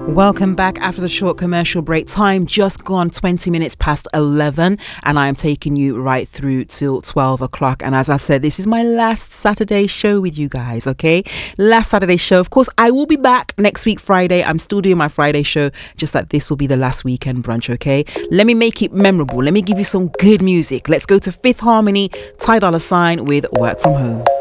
Welcome back after the short commercial break. Time just gone 20 minutes past 11, and I am taking you right through till 12 o'clock. And as I said, this is my last Saturday show with you guys, okay? Last Saturday show. Of course, I will be back next week, Friday. I'm still doing my Friday show, just that this will be the last weekend brunch, okay? Let me make it memorable. Let me give you some good music. Let's go to Fifth Harmony, Ty Dolla $ign with Work From Home.